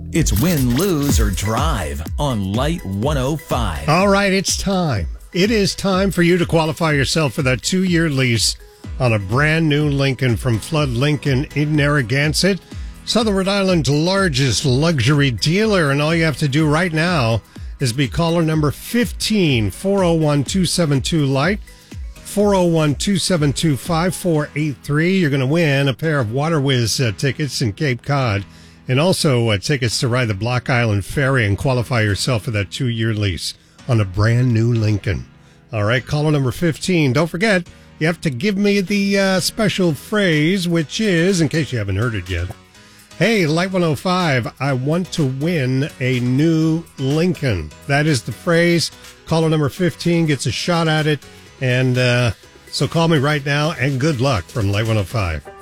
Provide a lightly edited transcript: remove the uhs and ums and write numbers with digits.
It's win, lose, or drive on Light 105. All right, it's time. It is time for you to qualify yourself for that 2-year lease on a brand new Lincoln from Flood Lincoln in Narragansett, Southern Rhode Island's largest luxury dealer. And all you have to do right now is be caller number 15, 401-272-LIGHT, 401-272-5483. You're going to win a pair of WaterWiz tickets in Cape Cod and also tickets to ride the Block Island Ferry and qualify yourself for that 2-year lease on a brand new Lincoln. All right, caller number 15. Don't forget, you have to give me the special phrase, which is, in case you haven't heard it yet, hey, Light 105, I want to win a new Lincoln. That is the phrase. Caller number 15 gets a shot at it. And so call me right now, and good luck from Light 105.